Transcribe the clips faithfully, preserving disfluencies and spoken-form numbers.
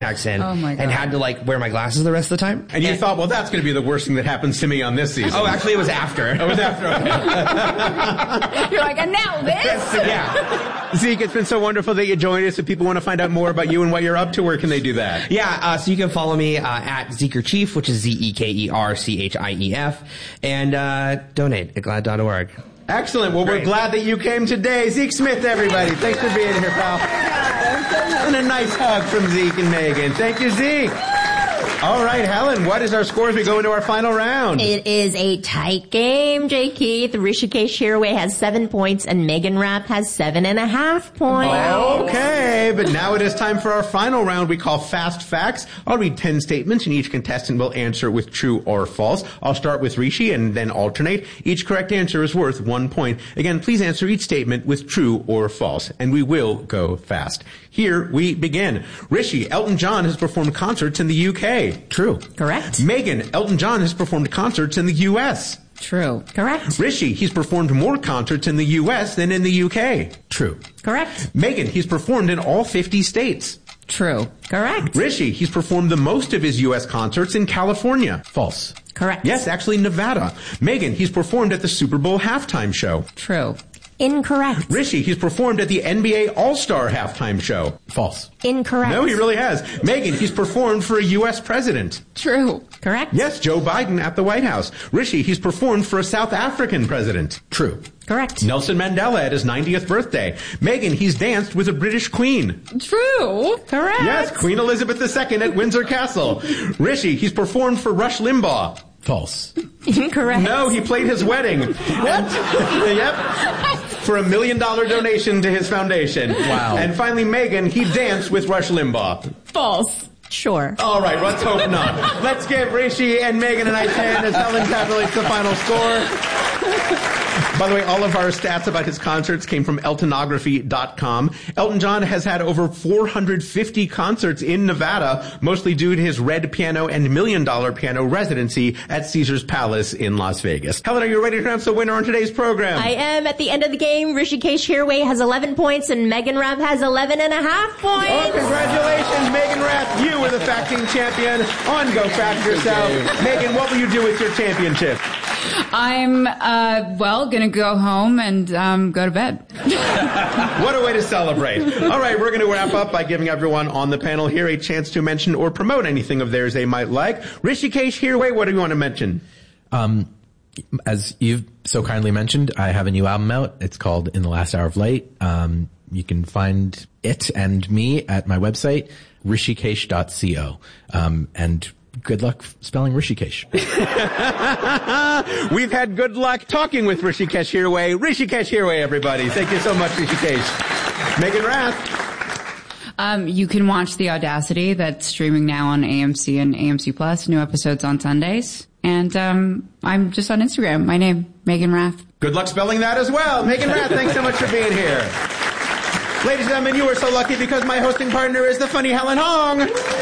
accent oh my God. and had to like wear my glasses the rest of the time. And you and, thought, well, that's going to be the worst thing that happens to me on this season. Oh, actually, it was after. It was after. You're like, and now this? Yeah. Zeke, it's been so wonderful that you joined us. If people want to find out more about you and what you're up to, where can they do that? Yeah, uh, so you can follow me uh, at Zeker Chief, which is Z E K E R C H I E F, and uh, donate at glad dot org. Excellent. Well, Great. We're glad that you came today. Zeke Smith, everybody. Thanks for being here, pal. And a nice hug from Zeke and Megan. Thank you, Zeke. All right, Helen, what is our score as we go into our final round? It is a tight game, J. Keith. Rishikesh Hirway has seven points and Megan Rath has seven and a half points. Okay, but now it is time for our final round we call Fast Facts. I'll read ten statements and each contestant will answer with true or false. I'll start with Rishi and then alternate. Each correct answer is worth one point. Again, please answer each statement with true or false, and we will go fast. Here we begin. Rishi, Elton John has performed concerts in the U K. True. Correct. Megan, Elton John has performed concerts in the U S. True. Correct. Rishi, he's performed more concerts in the U S than in the U K. True. Correct. Megan, he's performed in all fifty states. True. Correct. Rishi, he's performed the most of his U S concerts in California. False. Correct. Yes, actually Nevada. Megan, he's performed at the Super Bowl halftime show. True. Incorrect. Rishi, he's performed at the N B A All-Star halftime show. False. Incorrect. No, he really has. Megan, he's performed for a U S president. True. Correct. Yes, Joe Biden at the White House. Rishi, he's performed for a South African president. True. Correct. Nelson Mandela at his ninetieth birthday. Megan, he's danced with a British queen. True. Correct. Yes, Queen Elizabeth the Second at Windsor Castle. Rishi, he's performed for Rush Limbaugh. False. Incorrect. No, he played his wedding. What? Yep. For a million dollar donation to his foundation. Wow. And finally, Megan, he danced with Rush Limbaugh. False. Sure. All right, let's hope not. Let's give Rishi and Megan a nice hand as Helen tabulates the final score. By the way, all of our stats about his concerts came from Eltonography dot com. Elton John has had over four hundred fifty concerts in Nevada, mostly due to his Red Piano and Million Dollar Piano residency at Caesars Palace in Las Vegas. Helen, are you ready to announce the winner on today's program? I am. At the end of the game, Rishikesh Hirway has eleven points and Megan Rath has eleven and a half points. Oh, congratulations, Megan Rath. You were the Facting champion on Go Fact Yourself. Megan, what will you do with your championship? I'm, uh, well, gonna go home and, um, go to bed. What a way to celebrate. All right, we're going to wrap up by giving everyone on the panel here a chance to mention or promote anything of theirs they might like. Rishikesh Hirway, what do you want to mention? Um, as you've so kindly mentioned, I have a new album out. It's called In the Last Hour of Light. Um, you can find it and me at my website, rishikesh dot co. Um, and good luck spelling Rishikesh. We've had good luck talking with Rishikesh Hirway. Rishikesh Hirway, everybody. Thank you so much, Rishikesh. Megan Rath. Um, you can watch The Audacity that's streaming now on A M C and A M C Plus. New episodes on Sundays. And um, I'm just on Instagram. My name, Megan Rath. Good luck spelling that as well. Megan Rath, thanks so much for being here. Ladies and gentlemen, you are so lucky because my hosting partner is the funny Helen Hong.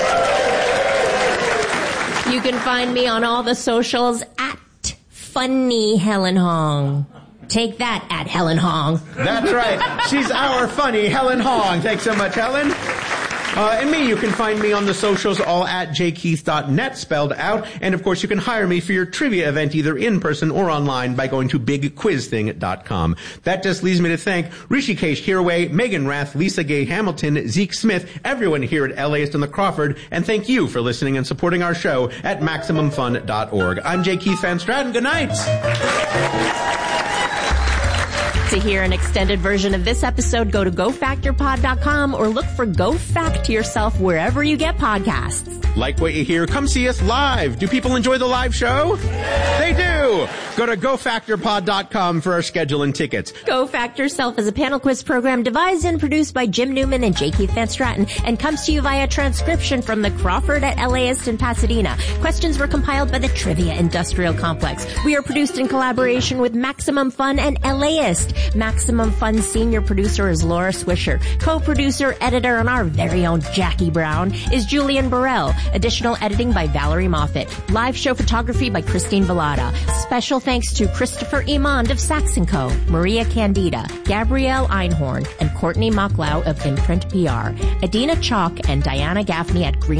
You can find me on all the socials at Funny Helen Hong. Take that at Helen Hong. That's right. She's our funny Helen Hong. Thanks so much, Helen. Uh, and me, you can find me on the socials all at j keith dot net, spelled out. And of course, you can hire me for your trivia event either in person or online by going to big quiz thing dot com. That just leaves me to thank Rishikesh Hirway, Megan Rath, Lisa Gay Hamilton, Zeke Smith, everyone here at LAist and the Crawford, and thank you for listening and supporting our show at maximum fun dot org. I'm J. Keith Van Stratton. Good night. To hear an extended version of this episode, go to go factor pod dot com or look for Go Fact Yourself wherever you get podcasts. Like what you hear, come see us live. Do people enjoy the live show? They do. Go to go factor pod dot com for our schedule and tickets. Go Fact Yourself is a panel quiz program devised and produced by Jim Newman and J. Keith Van Stratton and comes to you via transcription from the Crawford at LAist in Pasadena. Questions were compiled by the Trivia Industrial Complex. We are produced in collaboration with Maximum Fun and LAist. Maximum Fun senior producer is Laura Swisher. Co-producer, editor, and our very own Jackie Brown is Julian Burrell. Additional editing by Valerie Moffat. Live show photography by Christine Velada. Special thanks to Christopher Imond of Sax and Co., Maria Candida, Gabrielle Einhorn, and Courtney Mocklau of Imprint P R. Adina Chalk and Diana Gaffney at Green